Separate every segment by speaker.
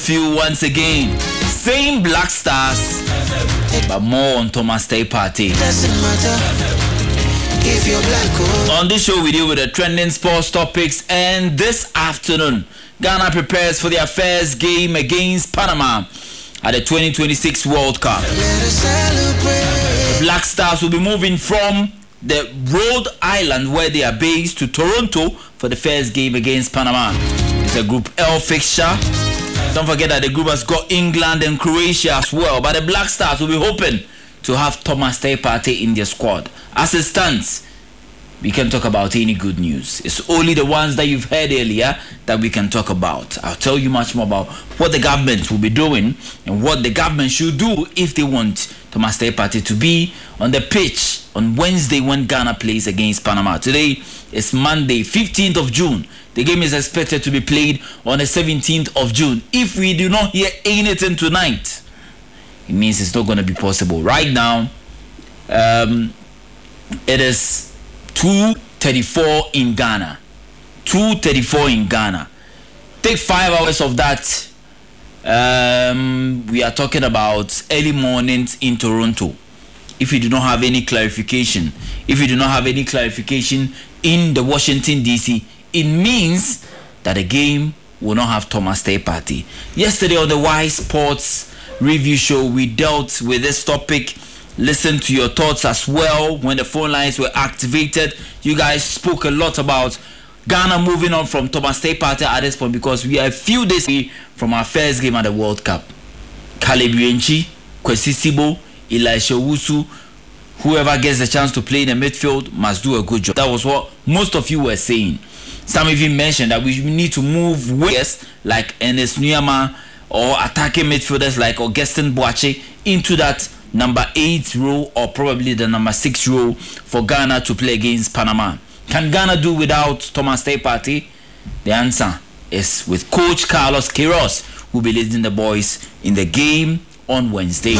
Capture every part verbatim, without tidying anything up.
Speaker 1: few once again. Same Black Stars, but more on Thomas Day Party.
Speaker 2: Doesn't matter if you're black or...
Speaker 1: On this show, we deal with the trending sports topics, and this afternoon, Ghana prepares for their first game against Panama at the twenty twenty-six World Cup. The Black Stars will be moving from the Rhode Island, where they are based, to Toronto for the first game against Panama. It's a Group L fixture. Don't forget that the group has got England and Croatia as well. But the Black Stars will be hoping to have Thomas Day Partey in their squad. As it stands, we can talk about any good news. It's only the ones that you've heard earlier that we can talk about. I'll tell you much more about what the government will be doing and what the government should do if they want Thomas Day Partey to be on the pitch on Wednesday when Ghana plays against Panama. Today is Monday, fifteenth of June. The game is expected to be played on the seventeenth of June. If we do not hear anything tonight, it means it's not going to be possible. Right now, um, it is two thirty-four in Ghana. two thirty-four in Ghana. Take five hours of that. Um, we are talking about early mornings in Toronto. If you do not have any clarification, if you do not have any clarification in the Washington D C, it means that the game will not have Thomas Day Partey. Yesterday on the Y Sports Review Show, we dealt with this topic. Listen to your thoughts as well. When the phone lines were activated, you guys spoke a lot about Ghana moving on from Thomas Day Partey at this point, because we are a few days away from our first game at the World Cup. Caleb Yenchi, Kwesi Sibo, Elisha Owusu, whoever gets the chance to play in the midfield must do a good job. That was what most of you were saying. Some even mentioned that we need to move wingers like Ernest Nuyama or attacking midfielders like Augustin Boache into that number eight role or probably the number six role for Ghana to play against Panama. Can Ghana do without Thomas Day Partey? The answer is with Coach Carlos Queiroz, who will be leading the boys in the game on Wednesday.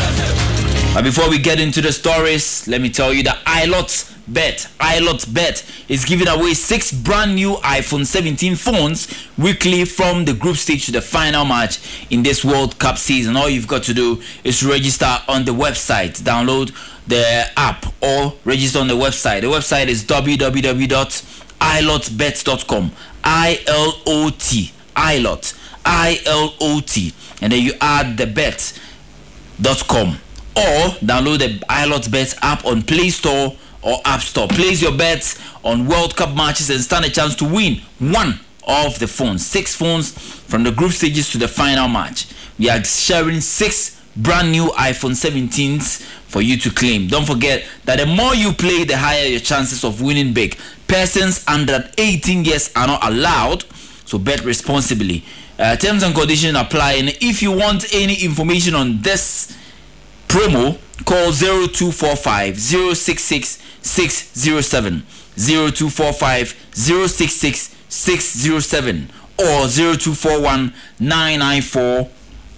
Speaker 1: But before we get into the stories, let me tell you that iLotBet, iLotBet is giving away six brand new iPhone seventeen phones weekly from the group stage to the final match in this World Cup season. All you've got to do is register on the website, download the app or register on the website. The website is w w w dot i lot bet dot com. I L O T, iLot, I L O T, and then you add the bet dot com. Or download the iLotBet app on Play Store or App Store. Place your bets on World Cup matches and stand a chance to win one of the phones. Six phones from the group stages to the final match. We are sharing six brand new iPhone seventeens for you to claim. Don't forget that the more you play, the higher your chances of winning big. Persons under eighteen years are not allowed, so bet responsibly. Uh, terms and conditions apply. And if you want any information on this promo, call zero two four five zero six six six zero seven, zero two four five zero six six six zero seven, or zero two four one nine nine four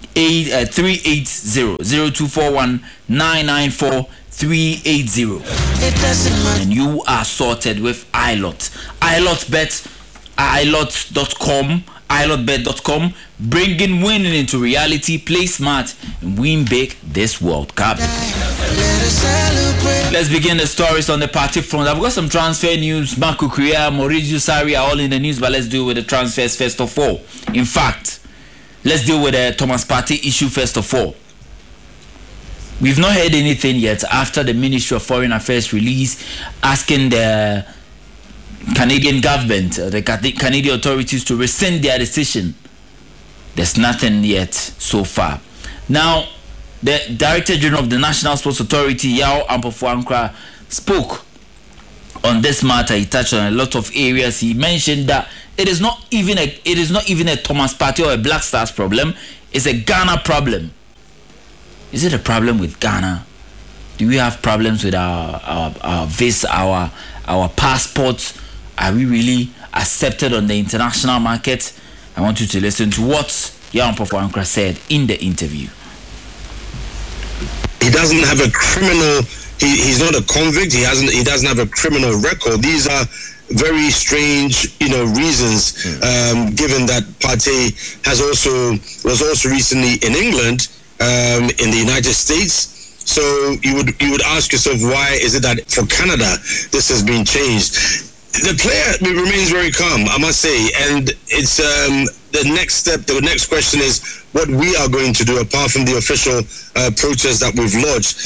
Speaker 1: three eight zero, zero two four one nine nine four three eight zero. And you are sorted with iLot. iLotBet, i lot dot com, i lot bet dot com, bringing winning into reality. Play smart and win big this World Cup. Let's begin the stories on the party front. I've got some transfer news. Marco Correa, Maurizio Sarri are all in the news, but let's deal with the transfers first of all. In fact, let's deal with the Thomas Partey issue first of all. We've not heard anything yet after the Ministry of Foreign Affairs release asking the Canadian government, the Canadian authorities to rescind their decision. There's nothing yet so far. Now, the Director General of the National Sports Authority, Yao Ampofo-Ankra, spoke on this matter. He touched on a lot of areas. He mentioned that it is not even a it is not even a Thomas Partey or a Black Stars problem. It's a Ghana problem. Is it a problem with Ghana? Do we have problems with our our, our visa, our our passports? Are we really accepted on the international market? I want you to listen to what Yao Ampofo-Ankra said in the interview.
Speaker 3: He doesn't have a criminal. He, he's not a convict. He hasn't. He doesn't have a criminal record. These are very strange, you know, reasons, um, given that Partey has also was also recently in England, um, in the United States. So you would you would ask yourself, why is it that for Canada this has been changed? The player remains very calm, I must say, and it's um, the next step. The next question is what we are going to do, apart from the official uh, protest that we've lodged.